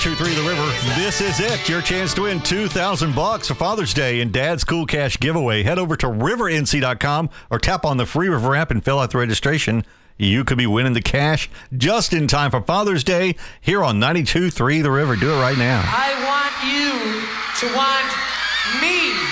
92.3 The River. This is it. Your chance to win $2,000 for Father's Day and Dad's Cool Cash giveaway. Head over to rivernc.com or tap on the free River app and fill out the registration. You could be winning the cash just in time for Father's Day here on 92.3 The River. Do it right now. I want you to want me.